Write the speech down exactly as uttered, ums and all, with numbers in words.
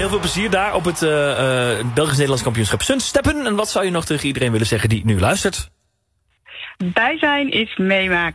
heel veel plezier daar op het uh, uh, Belgisch-Nederlands kampioenschap Sunsteppen. En wat zou je nog tegen iedereen willen zeggen die nu luistert? Bij zijn is meemaken.